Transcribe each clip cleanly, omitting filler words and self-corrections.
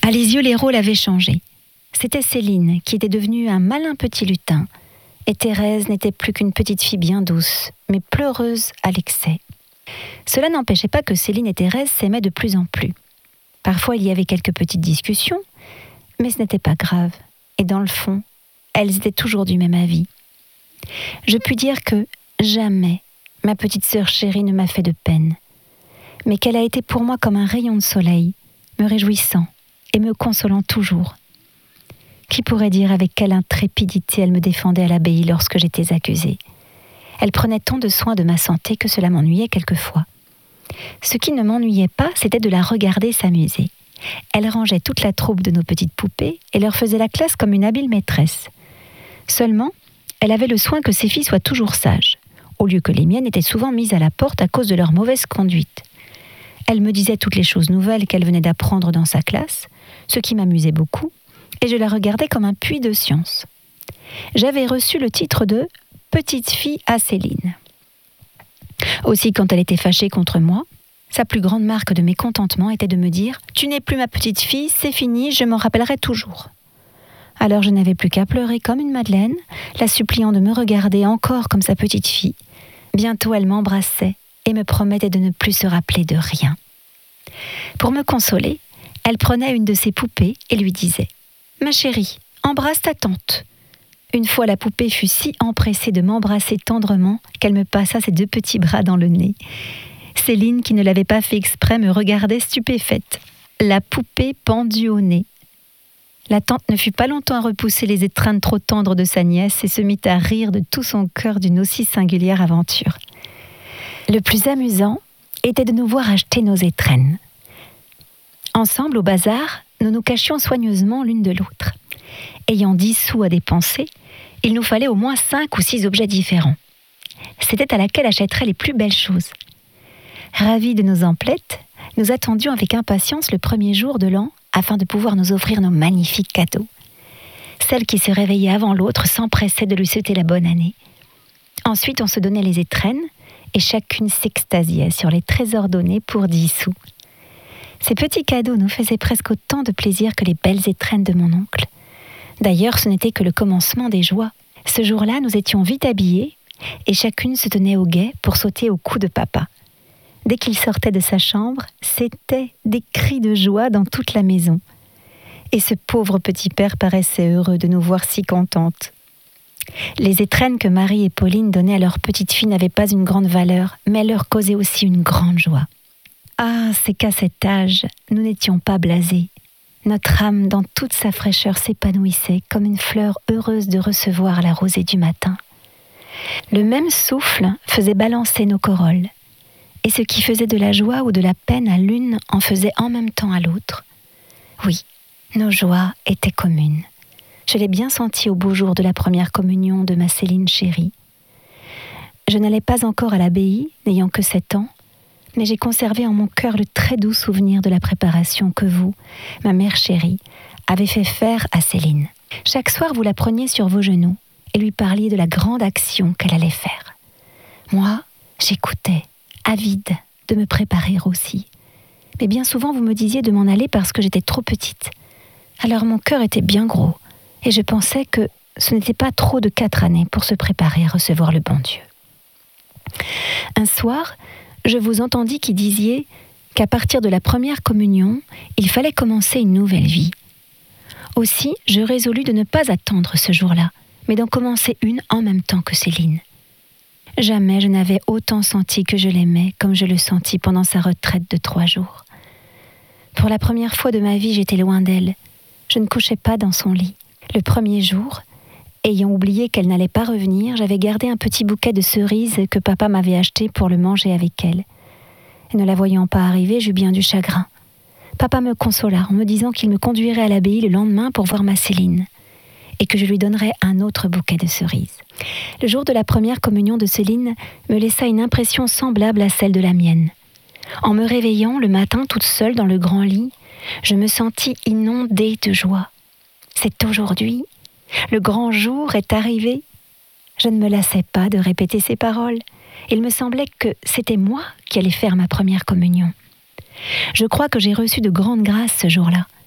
À Lisieux, les rôles avaient changé. C'était Céline qui était devenue un malin petit lutin, et Thérèse n'était plus qu'une petite fille bien douce, mais pleureuse à l'excès. Cela n'empêchait pas que Céline et Thérèse s'aimaient de plus en plus. Parfois, il y avait quelques petites discussions, mais ce n'était pas grave. Et dans le fond, elles étaient toujours du même avis. Je puis dire que jamais ma petite sœur chérie ne m'a fait de peine, mais qu'elle a été pour moi comme un rayon de soleil, me réjouissant et me consolant toujours. Qui pourrait dire avec quelle intrépidité elle me défendait à l'abbaye lorsque j'étais accusée. Elle prenait tant de soin de ma santé que cela m'ennuyait quelquefois. Ce qui ne m'ennuyait pas, c'était de la regarder s'amuser. Elle rangeait toute la troupe de nos petites poupées et leur faisait la classe comme une habile maîtresse. Seulement, elle avait le soin que ses filles soient toujours sages, au lieu que les miennes étaient souvent mises à la porte à cause de leur mauvaise conduite. Elle me disait toutes les choses nouvelles qu'elle venait d'apprendre dans sa classe, ce qui m'amusait beaucoup, et je la regardais comme un puits de science. J'avais reçu le titre de « petite fille à Céline ». Aussi, quand elle était fâchée contre moi, sa plus grande marque de mécontentement était de me dire « Tu n'es plus ma petite fille, c'est fini, je m'en rappellerai toujours ». Alors je n'avais plus qu'à pleurer comme une madeleine, la suppliant de me regarder encore comme sa petite fille. Bientôt elle m'embrassait et me promettait de ne plus se rappeler de rien. Pour me consoler, elle prenait une de ses poupées et lui disait « Ma chérie, embrasse ta tante ». Une fois la poupée fut si empressée de m'embrasser tendrement qu'elle me passa ses deux petits bras dans le nez. Céline, qui ne l'avait pas fait exprès, me regardait stupéfaite, la poupée pendue au nez. La tante ne fut pas longtemps à repousser les étreintes trop tendres de sa nièce et se mit à rire de tout son cœur d'une aussi singulière aventure. Le plus amusant était de nous voir acheter nos étrennes. Ensemble, au bazar, nous nous cachions soigneusement l'une de l'autre. Ayant 10 sous à dépenser, il nous fallait au moins 5 ou 6 objets différents. C'était à laquelle achèterait les plus belles choses. Ravis de nos emplettes, nous attendions avec impatience le premier jour de l'an afin de pouvoir nous offrir nos magnifiques cadeaux. Celle qui se réveillait avant l'autre s'empressait de lui souhaiter la bonne année. Ensuite, on se donnait les étrennes et chacune s'extasiait sur les trésors donnés pour 10 sous. Ces petits cadeaux nous faisaient presque autant de plaisir que les belles étrennes de mon oncle. D'ailleurs, ce n'était que le commencement des joies. Ce jour-là, nous étions vite habillés et chacune se tenait au guet pour sauter au cou de papa. Dès qu'il sortait de sa chambre, c'était des cris de joie dans toute la maison. Et ce pauvre petit père paraissait heureux de nous voir si contentes. Les étrennes que Marie et Pauline donnaient à leur petite fille n'avaient pas une grande valeur, mais elles leur causaient aussi une grande joie. Ah, c'est qu'à cet âge, nous n'étions pas blasés. Notre âme, dans toute sa fraîcheur, s'épanouissait comme une fleur heureuse de recevoir la rosée du matin. Le même souffle faisait balancer nos corolles. Et ce qui faisait de la joie ou de la peine à l'une en faisait en même temps à l'autre. Oui, nos joies étaient communes. Je l'ai bien senti au beau jour de la première communion de ma Céline chérie. Je n'allais pas encore à l'abbaye, n'ayant que 7 ans, mais j'ai conservé en mon cœur le très doux souvenir de la préparation que vous, ma mère chérie, avez fait faire à Céline. Chaque soir, vous la preniez sur vos genoux et lui parliez de la grande action qu'elle allait faire. Moi, j'écoutais, avide de me préparer aussi. Mais bien souvent, vous me disiez de m'en aller parce que j'étais trop petite. Alors mon cœur était bien gros, et je pensais que ce n'était pas trop de 4 années pour se préparer à recevoir le bon Dieu. Un soir, je vous entendis qui disiez qu'à partir de la première communion, il fallait commencer une nouvelle vie. Aussi, je résolus de ne pas attendre ce jour-là, mais d'en commencer une en même temps que Céline. Jamais je n'avais autant senti que je l'aimais comme je le sentis pendant sa retraite de 3 jours. Pour la première fois de ma vie, j'étais loin d'elle. Je ne couchais pas dans son lit. Le premier jour, ayant oublié qu'elle n'allait pas revenir, j'avais gardé un petit bouquet de cerises que papa m'avait acheté pour le manger avec elle. Et ne la voyant pas arriver, j'eus bien du chagrin. Papa me consola en me disant qu'il me conduirait à l'abbaye le lendemain pour voir ma Céline, et que je lui donnerais un autre bouquet de cerises. Le jour de la première communion de Céline me laissa une impression semblable à celle de la mienne. En me réveillant le matin toute seule dans le grand lit, je me sentis inondée de joie. C'est aujourd'hui, le grand jour est arrivé. Je ne me lassais pas de répéter ces paroles. Il me semblait que c'était moi qui allais faire ma première communion. Je crois que j'ai reçu de grandes grâces ce jour-là.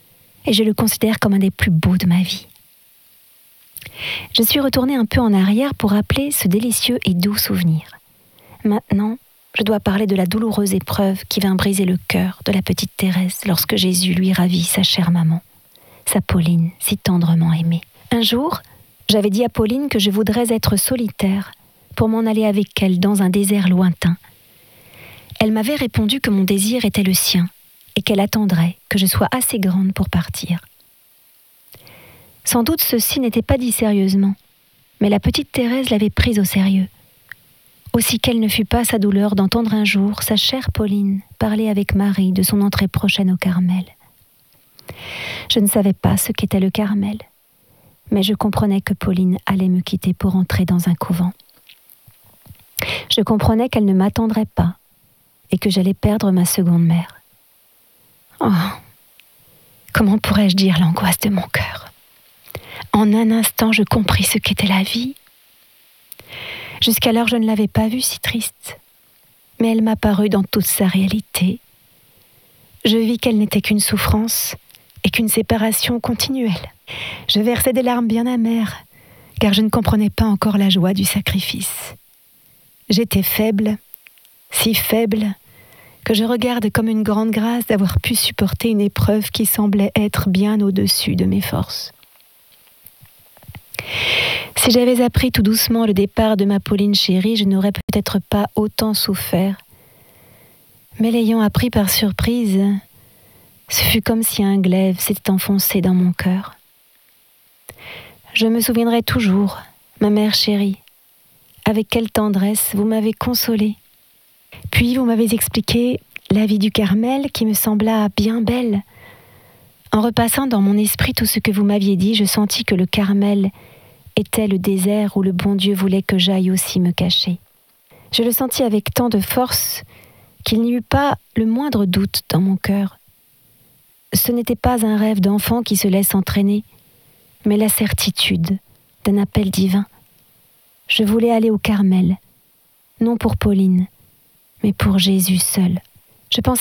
et je le considère comme un des plus beaux de ma vie. Je suis retournée un peu en arrière pour rappeler ce délicieux et doux souvenir. Maintenant, je dois parler de la douloureuse épreuve qui vint briser le cœur de la petite Thérèse lorsque Jésus lui ravit sa chère maman, sa Pauline si tendrement aimée. Un jour, j'avais dit à Pauline que je voudrais être solitaire pour m'en aller avec elle dans un désert lointain. Elle m'avait répondu que mon désir était le sien et qu'elle attendrait que je sois assez grande pour partir. Sans doute ceci n'était pas dit sérieusement, mais la petite Thérèse l'avait prise au sérieux. Aussi quelle ne fut pas sa douleur d'entendre un jour sa chère Pauline parler avec Marie de son entrée prochaine au Carmel. Je ne savais pas ce qu'était le Carmel, mais je comprenais que Pauline allait me quitter pour entrer dans un couvent. Je comprenais qu'elle ne m'attendrait pas et que j'allais perdre ma seconde mère. Oh, comment pourrais-je dire l'angoisse de mon cœur ? En un instant, je compris ce qu'était la vie. Jusqu'alors, je ne l'avais pas vue si triste, mais elle m'apparut dans toute sa réalité. Je vis qu'elle n'était qu'une souffrance et qu'une séparation continuelle. Je versais des larmes bien amères, car je ne comprenais pas encore la joie du sacrifice. J'étais faible, si faible, que je regarde comme une grande grâce d'avoir pu supporter une épreuve qui semblait être bien au-dessus de mes forces. Si j'avais appris tout doucement le départ de ma Pauline chérie, je n'aurais peut-être pas autant souffert. Mais l'ayant appris par surprise, ce fut comme si un glaive s'était enfoncé dans mon cœur. Je me souviendrai toujours, ma mère chérie, avec quelle tendresse vous m'avez consolée. Puis vous m'avez expliqué la vie du Carmel qui me sembla bien belle. En repassant dans mon esprit tout ce que vous m'aviez dit, je sentis que le Carmel était le désert où le bon Dieu voulait que j'aille aussi me cacher. Je le sentis avec tant de force qu'il n'y eut pas le moindre doute dans mon cœur. Ce n'était pas un rêve d'enfant qui se laisse entraîner, mais la certitude d'un appel divin. Je voulais aller au Carmel, non pour Pauline, mais pour Jésus seul. Je pensais